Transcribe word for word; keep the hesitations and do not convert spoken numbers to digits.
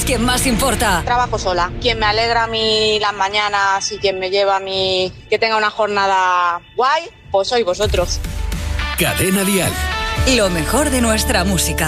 quien más importa. Trabajo sola. Quien me alegra a mí las mañanas y quien me lleva a mí que tenga una jornada guay, pues sois vosotros. Cadena Dial. Lo mejor de nuestra música.